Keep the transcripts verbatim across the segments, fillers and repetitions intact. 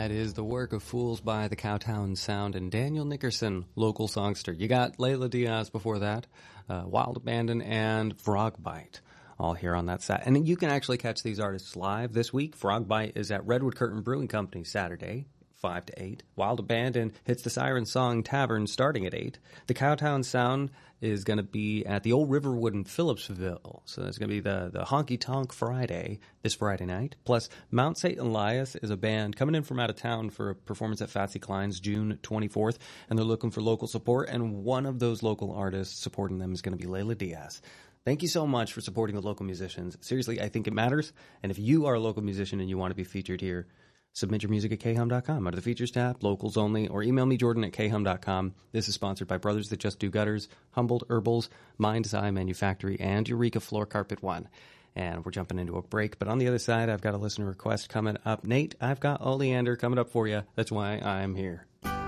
That is the work of Fools by the Cowtown Sound and Daniel Nickerson, local songster. You got Layla Diaz before that, uh, Wild Abandon, and Frogbite, all here on that set. And you can actually catch these artists live this week. Frogbite is at Redwood Curtain Brewing Company Saturday, five to eight. Wild Abandon hits the Siren Song Tavern starting at eight. The Cowtown Sound is going to be at the Old Riverwood in Phillipsville. So it's going to be the, the Honky Tonk Friday this Friday night. Plus, Mount Saint Elias is a band coming in from out of town for a performance at Fatsy Klein's June twenty-fourth. And they're looking for local support. And one of those local artists supporting them is going to be Layla Diaz. Thank you so much for supporting the local musicians. Seriously, I think it matters. And if you are a local musician and you want to be featured here, submit your music at k hum dot com under the features tab, locals only, or email me, Jordan, at k hum dot com. This is sponsored by Brothers That Just Do Gutters, Humboldt Herbals, Mind's Eye Manufactory, and Eureka Floor Carpet One. And we're jumping into a break. But on the other side, I've got a listener request coming up. Nate, I've got Oleander coming up for you. That's why I'm here.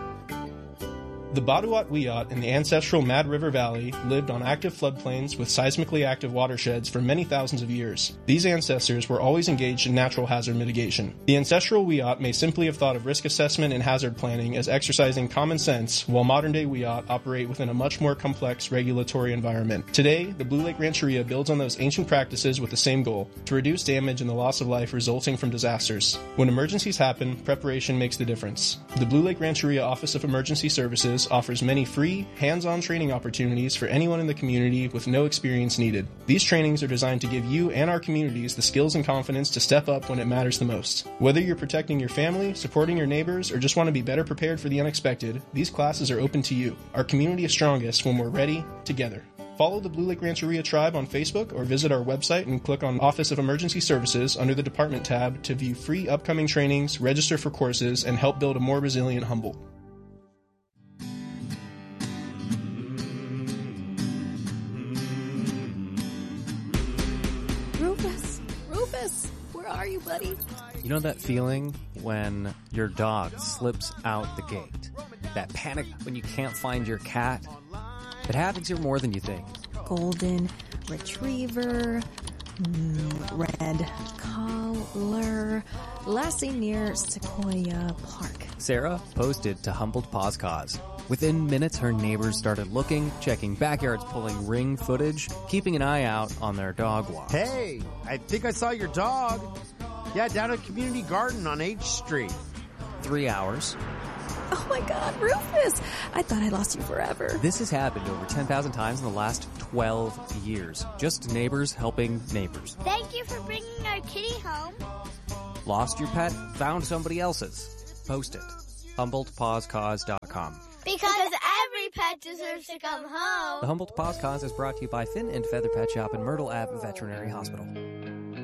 The Baduat Wiyot in the ancestral Mad River Valley lived on active floodplains with seismically active watersheds for many thousands of years. These ancestors were always engaged in natural hazard mitigation. The ancestral Wiyot may simply have thought of risk assessment and hazard planning as exercising common sense, while modern-day Wiyot operate within a much more complex regulatory environment. Today, the Blue Lake Rancheria builds on those ancient practices with the same goal, to reduce damage and the loss of life resulting from disasters. When emergencies happen, preparation makes the difference. The Blue Lake Rancheria Office of Emergency Services offers many free, hands-on training opportunities for anyone in the community with no experience needed. These trainings are designed to give you and our communities the skills and confidence to step up when it matters the most. Whether you're protecting your family, supporting your neighbors, or just want to be better prepared for the unexpected, these classes are open to you. Our community is strongest when we're ready, together. Follow the Blue Lake Rancheria Tribe on Facebook or visit our website and click on Office of Emergency Services under the Department tab to view free upcoming trainings, register for courses, and help build a more resilient Humboldt. Where are you, buddy? You know that feeling when your dog slips out the gate? That panic when you can't find your cat? It happens here more than you think. Golden retriever, mm, red collar, Lassie near Sequoia Park. Sarah posted to Humboldt Paws Cause. Within minutes, her neighbors started looking, checking backyards, pulling ring footage, keeping an eye out on their dog walks. Hey, I think I saw your dog. Yeah, down at Community Garden on H Street. Three hours. Oh my God, Rufus! I thought I lost you forever. This has happened over ten thousand times in the last twelve years. Just neighbors helping neighbors. Thank you for bringing our kitty home. Lost your pet? Found somebody else's. Post it. Humboldt Paws Cause dot com. Because every pet deserves to come home. The Humboldt Paws Cause is brought to you by Fin and Feather Pet Shop and Myrtle Ave Veterinary Hospital.